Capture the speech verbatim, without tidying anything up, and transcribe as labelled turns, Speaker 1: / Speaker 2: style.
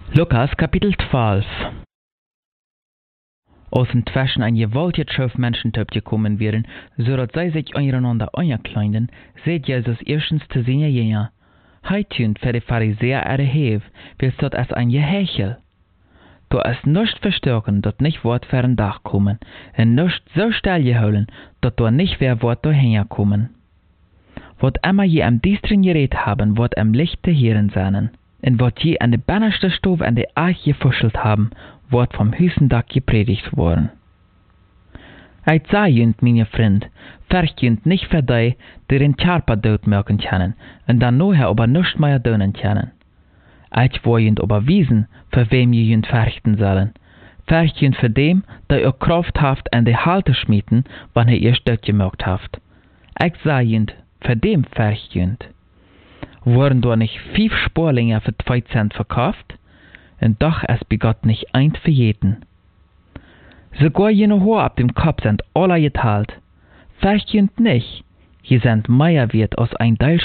Speaker 1: Lukas Kapitel zwölf. Aus dem Zwischen ein gewaltiges Schiff Menschentyp gekommen wären, so dass sie sich untereinander angekleinden, seht Jesus erstens zu seine Jünger. Hei tönt für die Pharisäer ihre Hev, wie dort als ein Gehechel. Da ist nicht verstärken, dort nicht Wort für ein Dach kommen, und nicht so still geholen, dort da nicht wer Wort dahin kommen. Wat immer je am Diestren geredet haben, wird am Licht der Herren sein. Und wat je an der bannerste Stove an der Arch gefuschelt haben, wird vom Hüsendach gepredigt worden. Ich sage jünt, meine Freund, verjünt nicht für die, die den Körper dort merken können, und dann nachher aber nicht mehr dönen können. Ich will jünt aber wiesen, für wem je jünt verrichten sollen. Verjünt für dem, der ihr Kraft haft an die Halte schmieden, wann ihr ihr Stück gemerkt haft. Ich sage jünt, für dem verjünt. Wurden da nicht fünf Sporlinge für zwei Cent verkauft? Und doch es begott nicht eins für jeden. Sogar jene Haare ab dem Kopf sind alle geteilt. Verjünt nicht, je sind mehr wert als ein Teil